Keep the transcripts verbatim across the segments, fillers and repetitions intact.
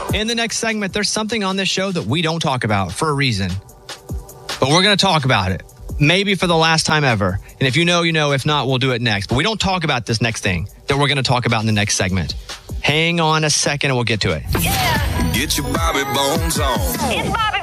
In the next segment, there's something on this show that we don't talk about for a reason. But we're going to talk about it. Maybe for the last time ever. And if you know, you know. If not, we'll do it next. But we don't talk about this next thing that we're going to talk about in the next segment. Hang on a second and we'll get to it. Yeah. Get your Bobby Bones on. It's Bobby Bones.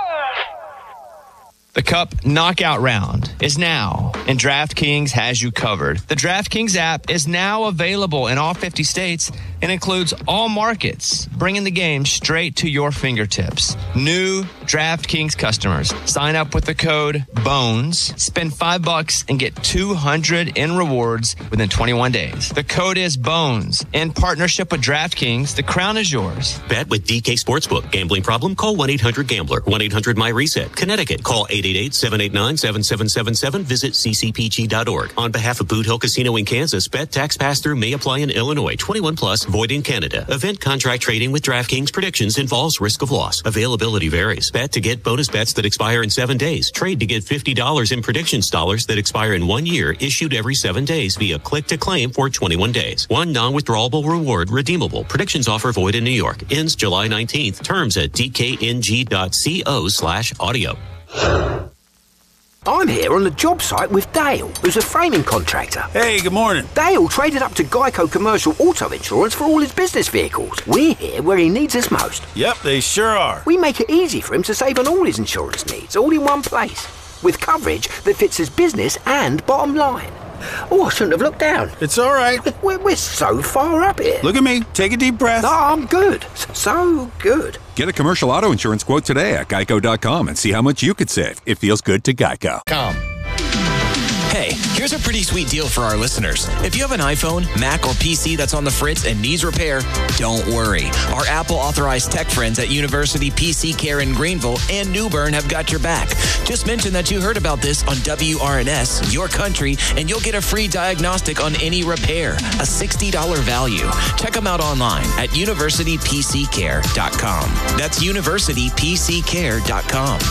The Cup Knockout Round is now, and DraftKings has you covered. The DraftKings app is now available in all fifty states and includes all markets, bringing the game straight to your fingertips. New DraftKings customers sign up with the code BONES, spend five bucks and get two hundred in rewards within twenty-one days. The code is BONES. In partnership with DraftKings, the crown is yours. Bet with D K Sportsbook. Gambling problem? Call one eight hundred gambler. one eight hundred my reset. Connecticut. Call eight eight eight, seven eight nine, seven seven seven seven. Visit c c p g dot org. On behalf of Boot Hill Casino in Kansas, bet tax pass-through may apply in Illinois. twenty-one plus, void in Canada. Event contract trading with DraftKings predictions involves risk of loss. Availability varies. Bet to get bonus bets that expire in seven days. Trade to get fifty dollars in predictions dollars that expire in one year, issued every seven days via click to claim for twenty-one days. One non-withdrawable reward redeemable. Predictions offer void in New York. Ends July nineteenth. Terms at d k n g dot co slash audio. I'm here on the job site with Dale, who's a framing contractor. Hey, good morning. Dale traded up to Geico Commercial Auto Insurance for all his business vehicles. We're here where he needs us most. Yep, they sure are. We make it easy for him to save on all his insurance needs, all in one place, with coverage that fits his business and bottom line. Oh, I shouldn't have looked down. It's all right. We're, we're so far up here. Look at me. Take a deep breath. No, I'm good. So good. Get a commercial auto insurance quote today at geico dot com and see how much you could save. It feels good to Geico. Come. Hey, here's a pretty sweet deal for our listeners. If you have an iPhone, Mac, or P C that's on the fritz and needs repair, don't worry. Our Apple-authorized tech friends at University P C Care in Greenville and New Bern have got your back. Just mention that you heard about this on W R N S, your country, and you'll get a free diagnostic on any repair, a sixty dollars value. Check them out online at university p c care dot com. That's university p c care dot com.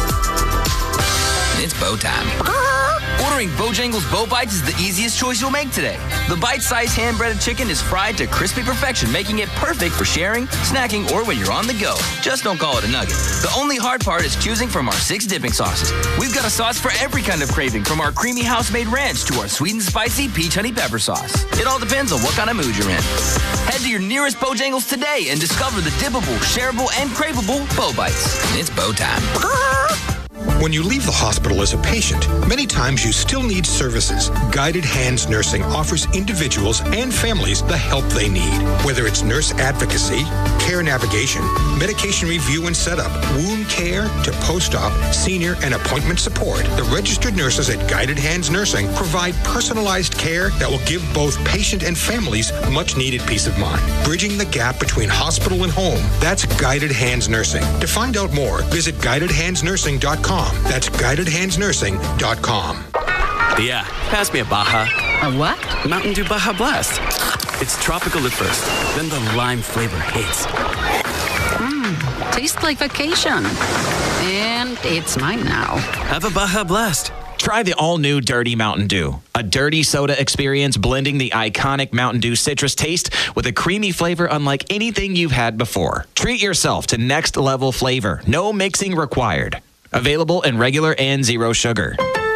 It's bow time. Ordering Bojangles Bow Bites is the easiest choice you'll make today. The bite-sized hand-breaded chicken is fried to crispy perfection, making it perfect for sharing, snacking, or when you're on the go. Just don't call it a nugget. The only hard part is choosing from our six dipping sauces. We've got a sauce for every kind of craving, from our creamy house-made ranch to our sweet and spicy peach honey pepper sauce. It all depends on what kind of mood you're in. Head to your nearest Bojangles today and discover the dippable, shareable, and craveable Bow Bites. It's bow time. When you leave the hospital as a patient, many times you still need services. Guided Hands Nursing offers individuals and families the help they need. Whether it's nurse advocacy, care navigation, medication review and setup, wound care to post-op, senior and appointment support, the registered nurses at Guided Hands Nursing provide personalized care that will give both patient and families much needed peace of mind. Bridging the gap between hospital and home, that's Guided Hands Nursing. To find out more, visit guided hands nursing dot com. That's guided hands nursing dot com. Yeah, pass me a Baja. A what? Mountain Dew Baja Blast. It's tropical at first, then the lime flavor hits. Mmm, tastes like vacation. And it's mine now. Have a Baja Blast. Try the all-new Dirty Mountain Dew. A dirty soda experience blending the iconic Mountain Dew citrus taste with a creamy flavor unlike anything you've had before. Treat yourself to next-level flavor. No mixing required. Available in regular and zero sugar.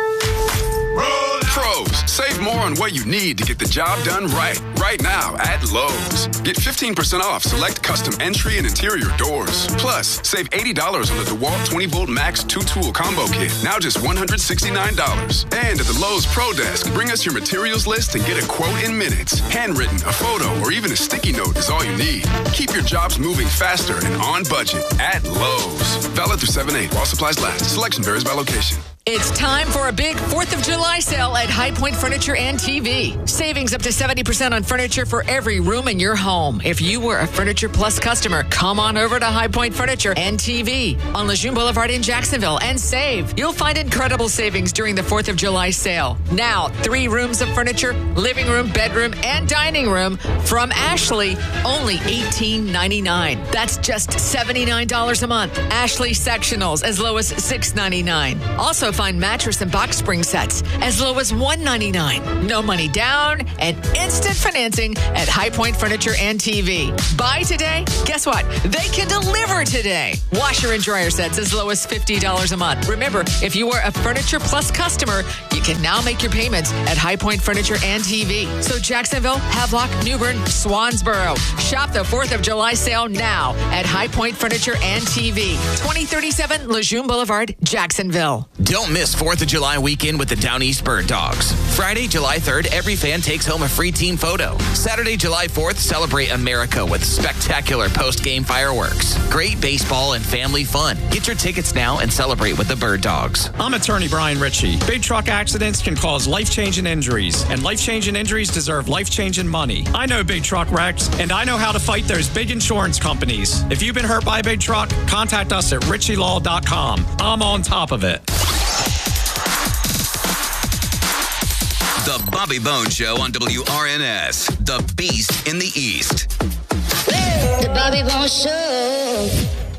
Pros, save more on what you need to get the job done right. Right now at Lowe's. Get fifteen percent off select custom entry and interior doors. Plus, save eighty dollars on the DeWalt twenty volt Max two-tool combo kit. Now just one hundred sixty-nine dollars. And at the Lowe's Pro Desk, bring us your materials list and get a quote in minutes. Handwritten, a photo, or even a sticky note is all you need. Keep your jobs moving faster and on budget at Lowe's. Valid through seven eight while supplies last. Selection varies by location. It's time for a big fourth of July sale at High Point Furniture and T V. Savings up to seventy percent on furniture for every room in your home. If you were a Furniture Plus customer, come on over to High Point Furniture and T V on Lejeune Boulevard in Jacksonville and save. You'll find incredible savings during the fourth of July sale. Now, three rooms of furniture, living room, bedroom, and dining room from Ashley, only eighteen ninety-nine. That's just seventy-nine dollars a month. Ashley sectionals as low as six ninety-nine. Also, find mattress and box spring sets as low as one hundred ninety-nine dollars. No money down and instant financing at High Point Furniture and T V. Buy today? Guess what? They can deliver today. Washer and dryer sets as low as fifty dollars a month. Remember, if you are a Furniture Plus customer, you can now make your payments at High Point Furniture and T V. So Jacksonville, Havelock, New Bern, Swansboro. Shop the fourth of July sale now at High Point Furniture and T V. twenty thirty-seven Lejeune Boulevard, Jacksonville. Don't miss fourth of July weekend with the Down East Bird Dogs. Friday, July third, every fan takes home a free team photo. Saturday, July fourth, celebrate America with spectacular post-game fireworks. Great baseball and family fun. Get your tickets now and celebrate with the Bird Dogs. I'm attorney Brian Ritchie. Big truck accidents can cause life-changing injuries, and life-changing injuries deserve life-changing money. I know big truck wrecks, and I know how to fight those big insurance companies. If you've been hurt by a big truck, contact us at ritchie law dot com. I'm on top of it. The Bobby Bones Show on W R N S, the Beast in the East. The Bobby Bones Show.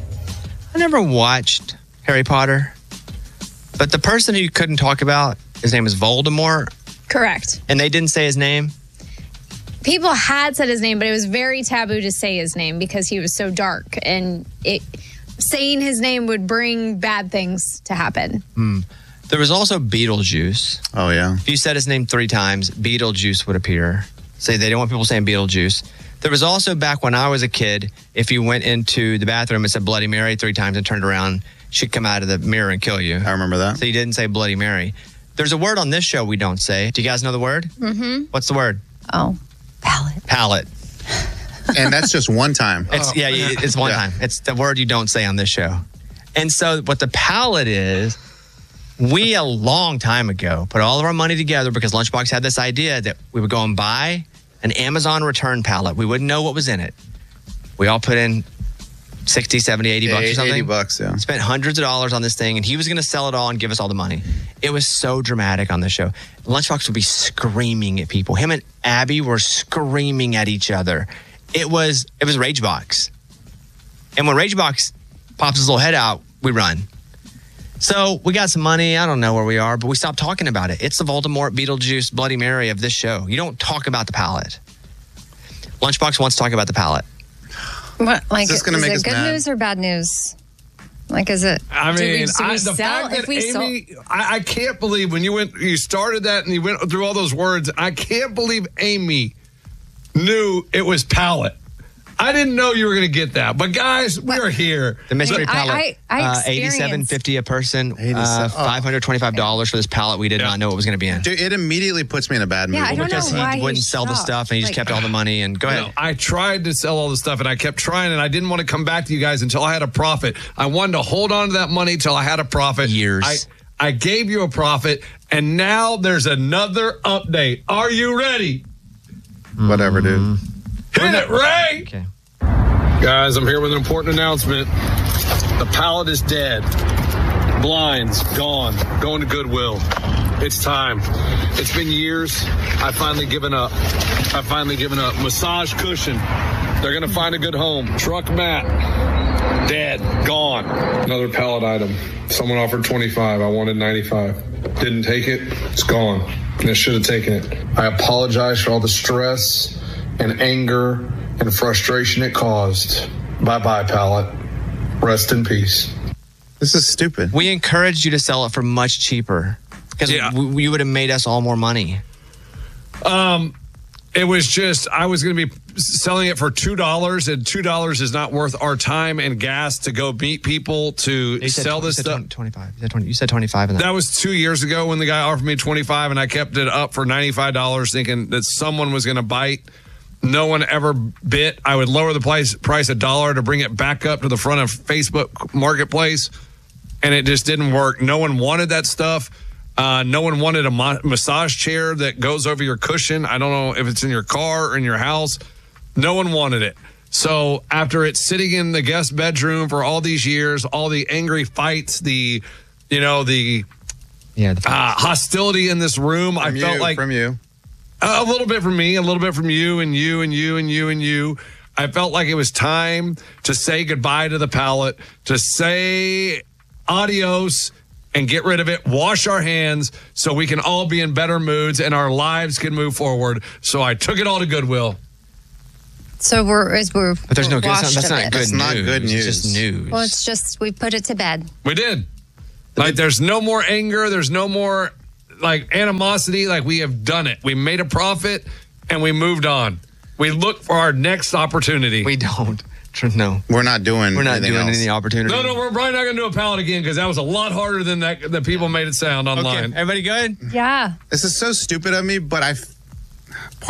I never watched Harry Potter, but the person who you couldn't talk about, his name is Voldemort. Correct. And they didn't say his name? People had said his name, but it was very taboo to say his name because he was so dark. And it saying his name would bring bad things to happen. Hmm. There was also Beetlejuice. Oh, yeah. If you said his name three times, Beetlejuice would appear. Say they don't want people saying Beetlejuice. There was also, back when I was a kid, if you went into the bathroom and said Bloody Mary three times and turned around, she'd come out of the mirror and kill you. I remember that. So you didn't say Bloody Mary. There's a word on this show we don't say. Do you guys know the word? Mm-hmm. What's the word? Oh, palate. Palate. And that's just one time. It's, yeah, it's one Yeah. time. It's the word you don't say on this show. And so what the palate is, we a long time ago put all of our money together because Lunchbox had this idea that we would go and buy an Amazon return pallet. We wouldn't know what was in it. We all put in sixty, seventy, eighty bucks or something. eighty bucks, yeah. Spent hundreds of dollars on this thing, and he was going to sell it all and give us all the money. It was so dramatic on the show. Lunchbox would be screaming at people. Him and Abby were screaming at each other. It was it was Ragebox. And when Ragebox pops his little head out, we run. So we got some money. I don't know where we are, but we stopped talking about it. It's the Voldemort, Beetlejuice, Bloody Mary of this show. You don't talk about the palate. Lunchbox wants to talk about the palate. What, like, Is this gonna is make it us good mad? news or bad news? Like, is it? I do we, mean, do we I, the sell, fact if that we Amy, sold, I, I can't believe when you went, you started that and you went through all those words. I can't believe Amy knew it was palate. I didn't know you were going to get that, but guys, we're here. The mystery I- palette, I- I uh, experienced- eighty-seven fifty a person, uh, eighty-seven five hundred twenty-five dollars for this palette. We did not know what was going to be in. Dude, it immediately puts me in a bad mood. Yeah, I don't because know he why wouldn't he's sell the shocked. stuff and he just Like- kept all the money. And go ahead. No, I tried to sell all this stuff and I kept trying and I didn't want to come back to you guys until I had a profit. I wanted to hold on to that money until I had a profit. Years. I, I gave you a profit and now there's another update. Are you ready? Whatever, dude. Hit it, Ray! Okay. Guys, I'm here with an important announcement. The pallet is dead. Blinds, gone. Going to Goodwill. It's time. It's been years. I've finally given up. I've finally given up. Massage cushion. They're going to find a good home. Truck mat. Dead. Gone. Another pallet item. Someone offered twenty-five. I wanted ninety-five. Didn't take it. It's gone. And I should have taken it. I apologize for all the stress and anger and frustration it caused. Bye-bye, pallet. Rest in peace. This is stupid. We encouraged you to sell it for much cheaper because Yeah. we, you would have made us all more money. Um, it was just, I was going to be selling it for two dollars, and two dollars is not worth our time and gas to go meet people to You said sell tw- this you said stuff. twenty-five. You said, twenty, you said twenty-five. In that. That was two years ago when the guy offered me twenty-five and I kept it up for ninety-five dollars thinking that someone was going to bite. No one ever bit. I would lower the price, price a dollar to bring it back up to the front of Facebook Marketplace, and it just didn't work. No one wanted that stuff. Uh, no one wanted a ma- massage chair that goes over your cushion. I don't know if it's in your car or in your house. No one wanted it. So after it's sitting in the guest bedroom for all these years, all the angry fights, the, you know, the, yeah, the uh, hostility in this room, From I you, felt like from you. a little bit from me, a little bit from you and you and you and you and you. I felt like it was time to say goodbye to the pallet, to say adios and get rid of it, wash our hands so we can all be in better moods and our lives can move forward. So I took it all to Goodwill. So we're, as we're But there's no good. That's washed not of it. good That's news. not good It's news. just news. Well, it's just, we put it to bed. We did. Like, there's no more anger. There's no more, like, animosity. Like, we have done it. We made a profit, and we moved on. We look for our next opportunity. We don't. No. We're not doing We're not anything doing else. any opportunity. No, no, we're probably not going to do a pallet again because that was a lot harder than that that people made it sound online. Everybody good? Yeah. This is so stupid of me, but I